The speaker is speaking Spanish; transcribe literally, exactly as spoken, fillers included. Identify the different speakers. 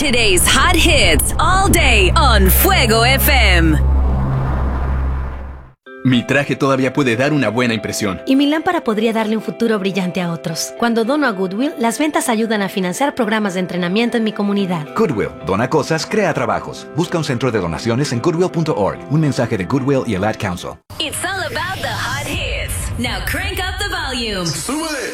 Speaker 1: Today's hot hits all day on Fuego F M.
Speaker 2: Mi traje todavía puede dar una buena impresión.
Speaker 3: Y mi lámpara podría darle un futuro brillante a otros. Cuando dono a Goodwill, las ventas ayudan a financiar programas de entrenamiento en mi comunidad.
Speaker 4: Goodwill. Dona cosas, crea trabajos. Busca un centro de donaciones en goodwill punto org. Un mensaje de Goodwill y el Ad Council.
Speaker 1: It's all about the hot hits. Now crank up the volume.
Speaker 5: ¡Súbele!